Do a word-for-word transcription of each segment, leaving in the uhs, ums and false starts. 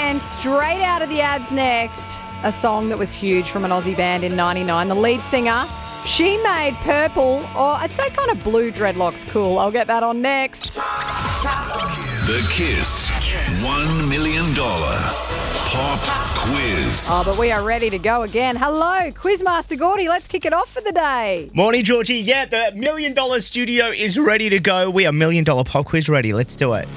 And straight out of the ads next, a song that was huge from an Aussie band in ninety-nine. The lead singer, she made purple, or I'd say kind of blue dreadlocks cool. I'll get that on next. The Kiss one million dollars Pop Quiz. Oh, but we are ready to go again. Hello, Quizmaster Gordy. Let's kick it off for the day. Morning, Georgie. Yeah, the Million Dollar Studio is ready to go. We are Million Dollar Pop Quiz ready. Let's do it.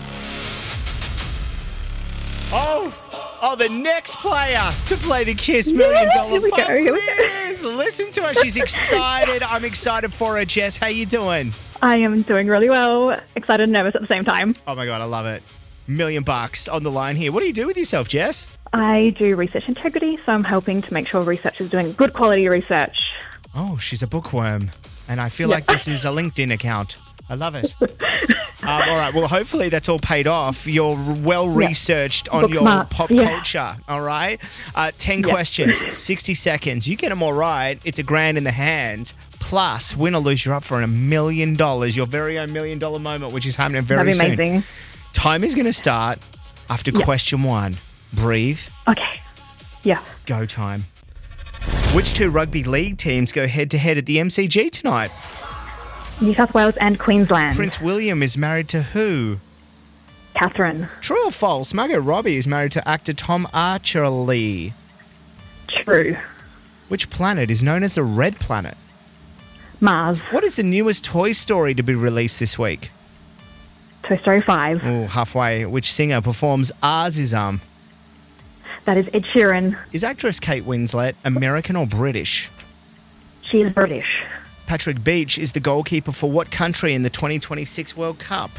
Oh, oh, the next player to play the Kiss Million Yeah, Dollar here we Pop go, here we go. Quiz. Listen to her. She's excited. I'm excited for her, Jess. How you doing? I am doing really well, excited and nervous at the same time. Oh, my God. I love it. Million bucks on the line here. What do you do with yourself, Jess? I do research integrity, so I'm helping to make sure research is doing good quality research. Oh, she's a bookworm. And I feel Yeah. like this is a LinkedIn account. I love it. um, all right. Well, hopefully that's all paid off. You're well researched on Book your marks, pop yeah. culture. All right. Uh, ten Yeah. questions, sixty seconds. You get them all right. It's a grand in the hand. Plus, win or lose, you're up for a million dollars. Your very own million dollar moment, which is happening very That'd be soon. amazing. Time is going to start after Yeah. question one. Breathe. Okay. Yeah. Go time. Which two rugby league teams go head to head at the M C G tonight? New South Wales and Queensland. Prince William is married to who? Catherine. True or false? Margot Robbie is married to actor Tom Archerly. True. Which planet is known as the Red Planet? Mars. What is the newest Toy Story to be released this week? Toy Story five. Oh, halfway. Which singer performs Arzism? That is Ed Sheeran. Is actress Kate Winslet American or British? She is British. Patrick Beach is the goalkeeper for what country in the twenty twenty-six World Cup?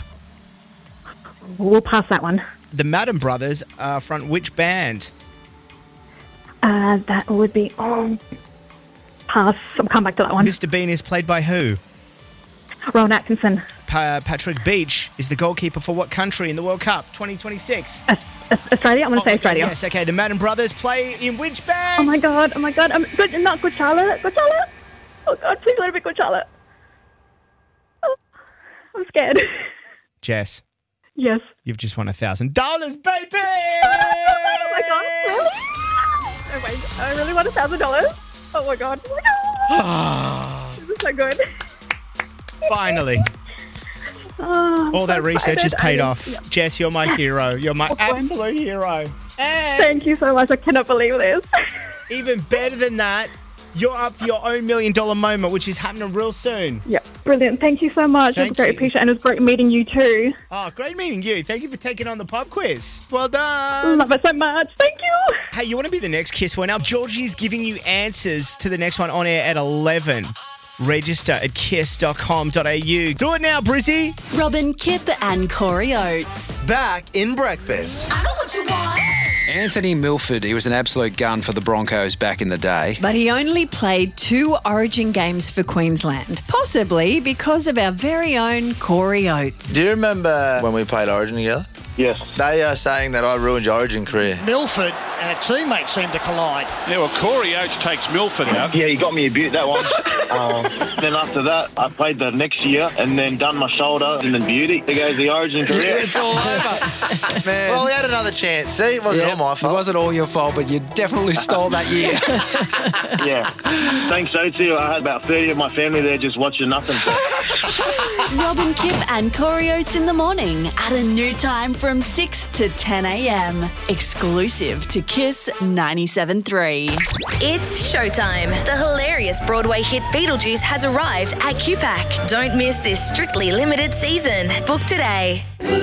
We'll pass that one. The Madden Brothers are front which band? Uh, that would be... Oh, pass. I'll come back to that one. Mister Bean is played by who? Rowan Atkinson. Pa- Patrick Beach is the goalkeeper for what country in the World Cup twenty twenty-six? Uh, uh, Australia? I'm going to say Australia. Yes, okay. The Madden Brothers play in which band? Oh my god, oh my god. I'm good, not Good Charlotte. Good Charlotte. Oh god, please let it be Good Charlotte. Oh, I'm scared. Jess, Yes. you've just won a thousand dollars, baby! Oh my god, really? Oh my, I really want a thousand dollars? Oh my god. Oh my god. This is so good. Finally, Oh, I'm all so that research is excited. paid I- off. yeah. Jess, you're my hero. You're my Of course. absolute hero. And Thank you so much. I cannot believe this. even better than that, you're up for your own million dollar moment, which is happening real soon. Yeah, brilliant. Thank you so much. Thank it was great you. appreciate, and it was great meeting you too. Oh, great meeting you. Thank you for taking on the pub quiz. Well done. Love it so much. Thank you. Hey, you want to be the next Kiss winner? Georgie's giving you answers to the next one on air at eleven. Register at kiss dot com dot a u. Do it now, Brizzy. Robin, Kip and Corey Oates. Back in breakfast. I know what you want. Anthony Milford, he was an absolute gun for the Broncos back in the day. But he only played two Origin games for Queensland, possibly because of our very own Corey Oates. Do you remember when we played Origin together? Yes. They are saying that I ruined your Origin career. Milford and a teammate seem to collide. Yeah, well, Corey Oates takes Milford out. Yeah, he got me a bit, that one. um, then after that, I played the next year and then done my shoulder and then beauty. There goes the Origin career. It's all over. Man. Well, we had another chance. See, it wasn't Yeah, all my fault. It wasn't all your fault, but you definitely stole that year. Yeah. Thanks, Oatsy. I had about thirty of my family there just watching nothing. Robin, Kip and Corey Oates in the morning at a new time from six to ten a.m. Exclusive to Kiss ninety-seven point three. It's showtime. The hilarious Broadway hit Beetlejuice has arrived at Q PAC. Don't miss this strictly limited season. Book today.